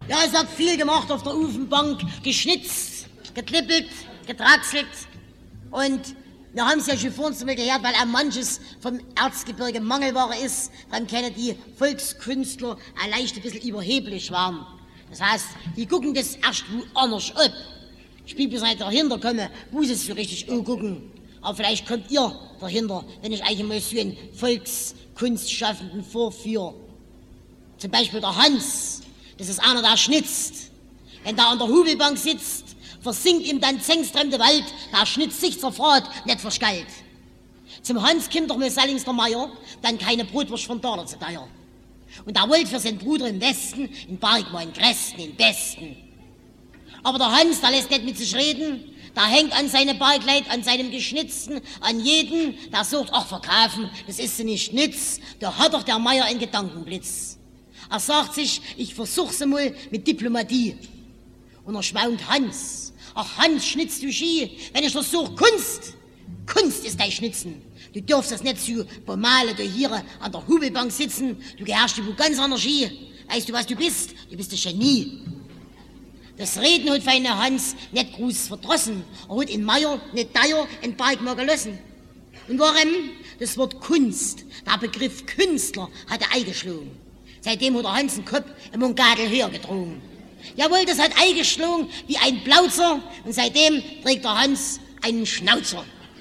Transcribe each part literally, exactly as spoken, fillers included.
Ja, es hat viel gemacht auf der Ofenbank, geschnitzt, geklippelt, getraxelt. Und wir haben es ja schon vorhin mal gehört, weil auch manches vom Erzgebirge Mangelware ist, dann können die Volkskünstler auch leicht ein bisschen überheblich waren. Das heißt, die gucken das erst woanders ab. Ich bin bis heute dahinter komme, wo sie es so richtig angucken. Aber vielleicht kommt ihr dahinter, wenn ich euch mal so einen Volkskunstschaffenden vorführe. Zum Beispiel der Hans, das ist einer, der schnitzt. Wenn der an der Hubelbank sitzt, versinkt ihm dann zängstremde Wald, der schnitzt sich zerfahrt, nicht verschgalt. Zum Hans kommt doch mal Sallings der Meier, dann keine Brotwurst von Dader zu teuer. Und er wollte für seinen Bruder im Westen, in Bergmann, Gresten, den Besten. Aber der Hans, der lässt nicht mit sich reden, der hängt an seine Bergleid, an seinem Geschnitzten, an jeden, der sucht, ach, verkaufen, das ist sie nicht nütz, da hat doch der Meier einen Gedankenblitz. Er sagt sich, ich versuch's mal mit Diplomatie. Und er schmaunt Hans. Ach, Hans, schnitzt du Ski, wenn ich versuch Kunst. Kunst ist dein Schnitzen. Du darfst das nicht so bemalen, du hier an der Hubelbank sitzen, du gehörst wo ganz anders Ski. Weißt du, was du bist? Du bist ein Genie. Das Reden hat feine Hans nicht groß verdrossen. Er hat in Meier nicht teuer in Berg mal gelassen. Und warum? Das Wort Kunst, der Begriff Künstler, hat er eingeschlagen. Seitdem hat der Hans den Kopf im Mungadel höher gedrungen. Jawohl, das hat eingeschlagen wie ein Plauzer und seitdem trägt der Hans einen Schnauzer.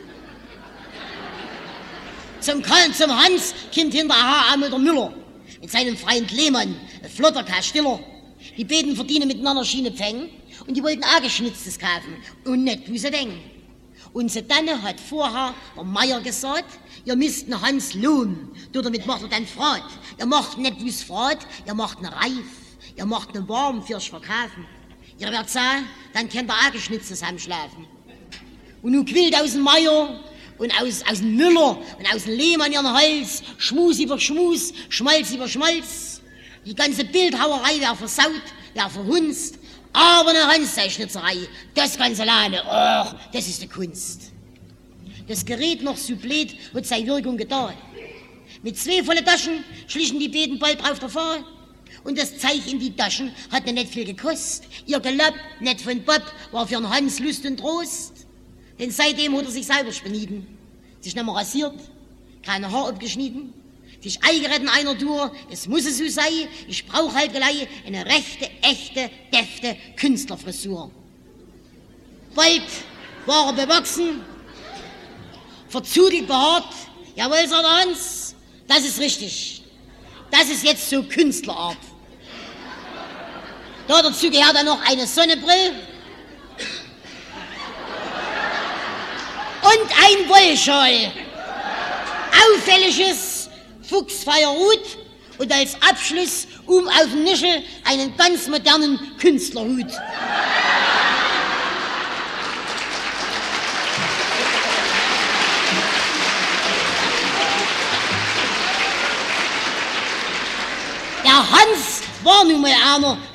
Zum, zum Hans kommt hinterher einmal der Müller mit seinem Freund Lehmann, ein flotter Stiller. Die beiden verdienen miteinander Schiene Pfennig und die wollten auch Geschnitztes kaufen und nicht, wie sie denken. Und so dann hat vorher der Meier gesagt, ihr müsst den Hans lohnen. Damit macht er dann Frat. Ihr macht nicht wie's Frat, ihr macht ne Reif. Ihr macht ne Warm fürs Verkaufen. Ihr werdet sagen, dann könnt ihr auch Geschnitztes heimschlafen. Und nun quillt aus dem Meier und aus, aus dem Müller und aus dem Lehmann ihren Hals, Schmus über Schmus, Schmalz über Schmalz. Die ganze Bildhauerei wäre versaut, wäre verhunzt. Aber eine Hans-Schnitzerei, das ganze Lade, och, das ist die Kunst. Das Gerät noch so blöd, hat seine Wirkung getan. Mit zwei volle Taschen schlichen die beiden bald drauf davon. Und das Zeug in die Taschen hat nicht viel gekostet. Ihr Gelapp, nicht von Bob, war für den Hans Lust und Trost. Denn seitdem hat er sich selber spenieden. Sich nicht mehr rasiert, keine Haar abgeschnitten, sich eingeredet einer Tour, es muss es so sein, ich brauch halt gleich eine rechte, echte, defte Künstlerfrisur. Bald war er bewachsen, verzudelt behaart, jawohl, sagt der Hans, das ist richtig. Das ist jetzt so Künstlerart. Da dazu gehört dann noch eine Sonnenbrille und ein Wollschal. Auffälliges Fuchsfeierhut und als Abschluss um auf den Nischel einen ganz modernen Künstlerhut. Der Hans war nun mal einer,